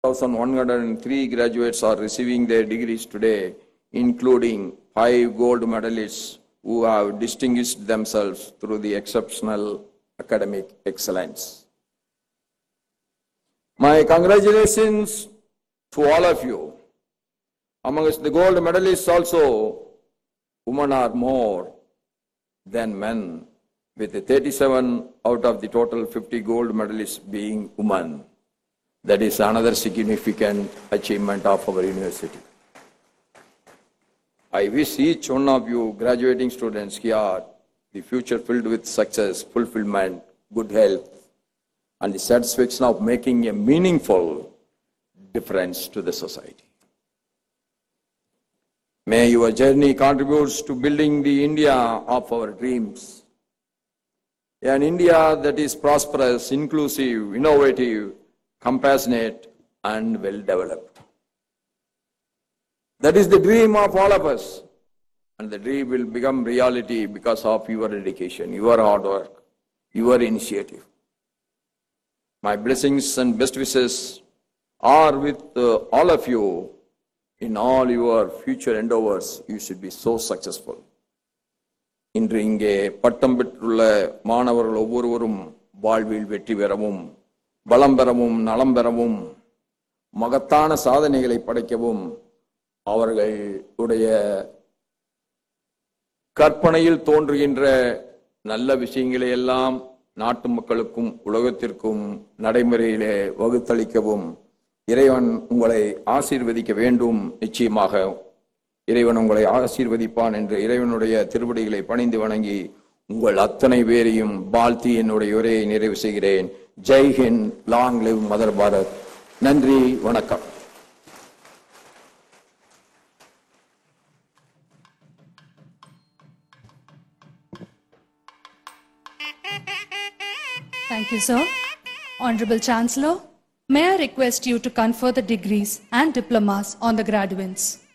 1,103 graduates are receiving their degrees today, including 5 gold medalists who have distinguished themselves through the exceptional academic excellence. My congratulations to all of you. Amongst the gold medalists also, women are more than men, with 37 out of the total 50 gold medalists being women. That is another significant achievement of our university. I wish each one of you graduating students here the future filled with success, fulfillment, good health, and the satisfaction of making a meaningful difference to the society. May your journey contribute to building the India of our dreams. An India that is prosperous, inclusive, innovative, compassionate, and well-developed. That is the dream of all of us. And the dream will become reality because of your dedication, your hard work, your initiative. My blessings and best wishes are with all of you in all your future endeavors. You should be so successful. இன்று இங்கே பட்டம் பெற்றுள்ள மாணவர்கள் ஒவ்வொருவரும் வாழ்வில் வெற்றி பெறவும், பலம் பெறவும், நலம் பெறவும், மகத்தான சாதனைகளை படைக்கவும், அவர்களுடைய கற்பனையில் தோன்றுகின்ற நல்ல விஷயங்களை எல்லாம் நாட்டு மக்களுக்கும் உலகத்திற்கும் நடைமுறையிலே வகுத்தளிக்கவும் இறைவன் உங்களை ஆசீர்வதிக்க வேண்டும். நிச்சயமாக இறைவன் உங்களை ஆசீர்வதிப்பான் என்று இறைவனுடைய திருவடிகளை பணிந்து வணங்கி உங்கள் அத்தனை பேரையும் வாழ்த்தி என்னுடைய உரையை நிறைவு செய்கிறேன். Jai Hind, long live mother Bharat. நன்றி, வணக்கம். Thank you, sir. Honorable Chancellor, may I request you to confer the degrees and diplomas on the graduates.